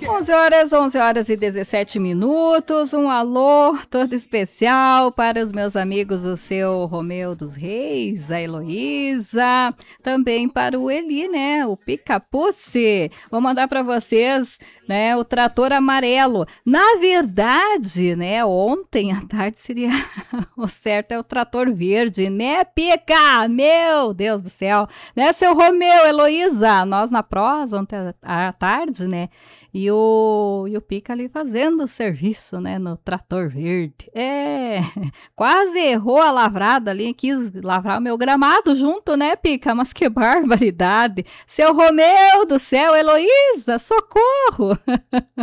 11 horas e 17 minutos. Um alô todo especial para os meus amigos, o seu Romeu dos Reis, a Heloísa, também para o Eli, né? O Picapuce. Vou mandar para vocês, né? O trator amarelo. Na verdade, né? Ontem à tarde seria o certo, é o trator verde, né, Pica? Meu Deus do céu, né, seu Romeu, Heloísa, nós na prosa ontem à tarde, né? E o Pica ali fazendo o serviço, né, no trator verde. Quase errou a lavrada ali, quis lavrar o meu gramado junto, né, Pica? Mas que barbaridade. Seu Romeu do céu, Heloísa, socorro!